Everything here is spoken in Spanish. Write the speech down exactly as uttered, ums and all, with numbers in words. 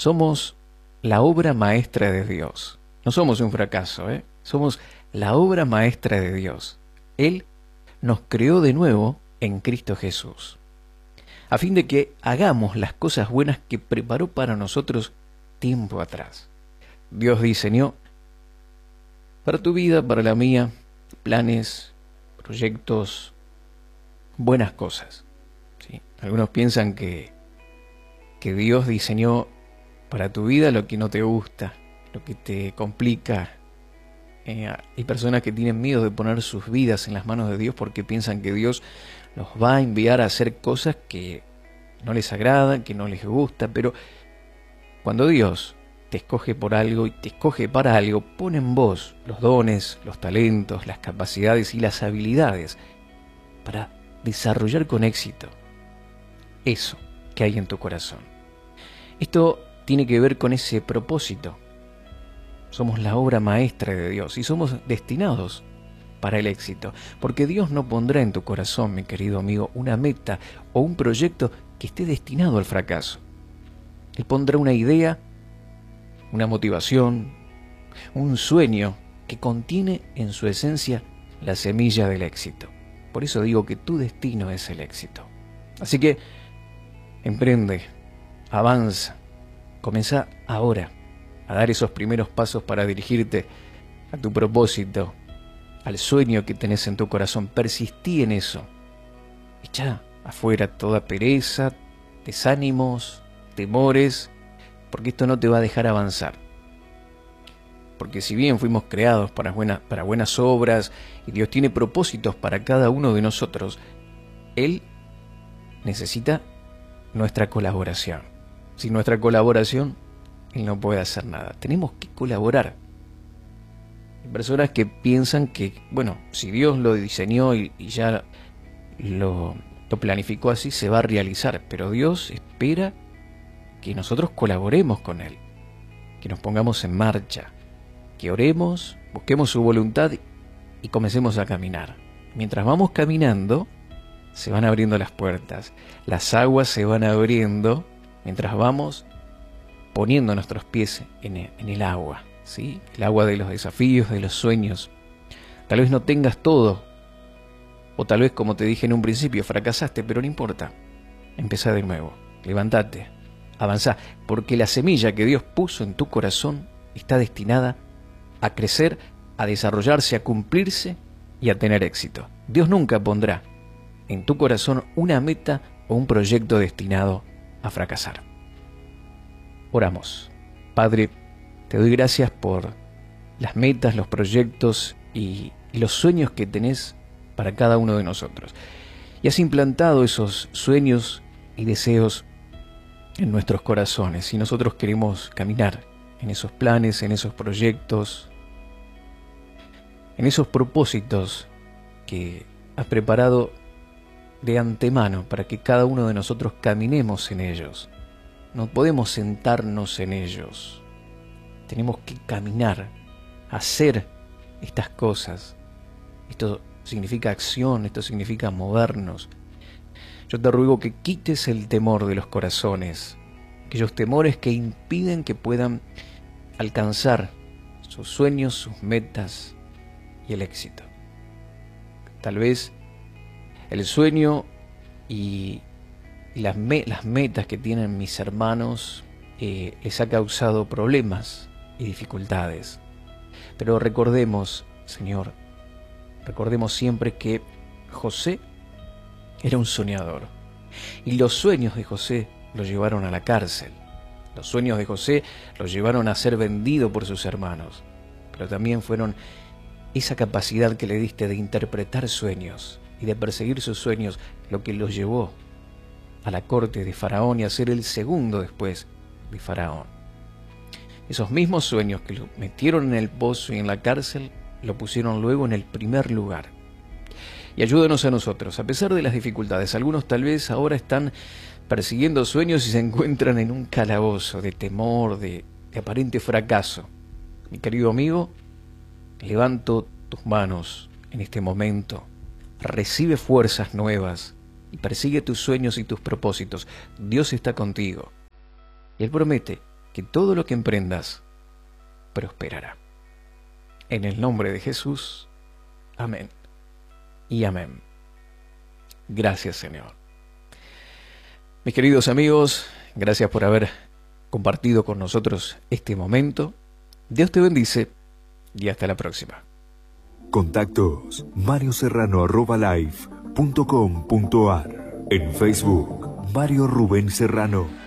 Somos la obra maestra de Dios. No somos un fracaso, ¿eh? Somos la obra maestra de Dios. Él nos creó de nuevo en Cristo Jesús, a fin de que hagamos las cosas buenas que preparó para nosotros tiempo atrás. Dios diseñó para tu vida, para la mía, planes, proyectos, buenas cosas. ¿Sí? Algunos piensan que, que Dios diseñó para tu vida lo que no te gusta, lo que te complica. Eh, hay personas que tienen miedo de poner sus vidas en las manos de Dios porque piensan que Dios los va a enviar a hacer cosas que no les agradan, que no les gusta, pero cuando Dios te escoge por algo y te escoge para algo, pone en vos los dones, los talentos, las capacidades y las habilidades para desarrollar con éxito eso que hay en tu corazón. Esto tiene que ver con ese propósito. Somos la obra maestra de Dios y somos destinados para el éxito, porque Dios no pondrá en tu corazón, mi querido amigo, una meta o un proyecto que esté destinado al fracaso. Él pondrá una idea, una motivación, un sueño que contiene en su esencia la semilla del éxito. Por eso digo que tu destino es el éxito. Así que emprende, avanza, comienza ahora a dar esos primeros pasos para dirigirte a tu propósito, al sueño que tenés en tu corazón. Persistí en eso. Echa afuera toda pereza, desánimos, temores, porque esto no te va a dejar avanzar. Porque si bien fuimos creados para, buena, para buenas obras y Dios tiene propósitos para cada uno de nosotros, Él necesita nuestra colaboración. Sin nuestra colaboración, Él no puede hacer nada. Tenemos que colaborar. Hay personas que piensan que, bueno, si Dios lo diseñó y, y ya lo, lo planificó así, se va a realizar. Pero Dios espera que nosotros colaboremos con Él, que nos pongamos en marcha, que oremos, busquemos su voluntad y comencemos a caminar. Mientras vamos caminando, se van abriendo las puertas, las aguas se van abriendo mientras vamos poniendo nuestros pies en el, en el agua, ¿sí? El agua de los desafíos, de los sueños. Tal vez no tengas todo, o tal vez, como te dije en un principio, fracasaste, pero no importa. Empezá de nuevo, levántate, avanzá, porque la semilla que Dios puso en tu corazón está destinada a crecer, a desarrollarse, a cumplirse y a tener éxito. Dios nunca pondrá en tu corazón una meta o un proyecto destinado a fracasar. Oramos. Padre, te doy gracias por las metas, los proyectos y, y los sueños que tenés para cada uno de nosotros. Y has implantado esos sueños y deseos en nuestros corazones y nosotros queremos caminar en esos planes, en esos proyectos, en esos propósitos que has preparado de antemano para que cada uno de nosotros caminemos en ellos. No podemos sentarnos en ellos. Tenemos que caminar, hacer estas cosas. Esto significa acción, esto significa movernos. Yo te ruego que quites el temor de los corazones, aquellos temores que impiden que puedan alcanzar sus sueños, sus metas y el éxito. Tal vez el sueño y las, me las metas que tienen mis hermanos eh, les ha causado problemas y dificultades. Pero recordemos, Señor, recordemos siempre que José era un soñador. Y los sueños de José lo llevaron a la cárcel. Los sueños de José lo llevaron a ser vendido por sus hermanos. Pero también fueron esa capacidad que le diste de interpretar sueños y de perseguir sus sueños lo que los llevó a la corte de Faraón y a ser el segundo después de Faraón. Esos mismos sueños que lo metieron en el pozo y en la cárcel, lo pusieron luego en el primer lugar. Y ayúdanos a nosotros, a pesar de las dificultades. Algunos tal vez ahora están persiguiendo sueños y se encuentran en un calabozo de temor, de, de aparente fracaso. Mi querido amigo, levanto tus manos en este momento. Recibe fuerzas nuevas y persigue tus sueños y tus propósitos. Dios está contigo. Y Él promete que todo lo que emprendas prosperará. En el nombre de Jesús, amén y amén. Gracias, Señor. Mis queridos amigos, gracias por haber compartido con nosotros este momento. Dios te bendice y hasta la próxima. Contactos mario serrano arroba live punto com punto ar. En Facebook, Mario Rubén Serrano.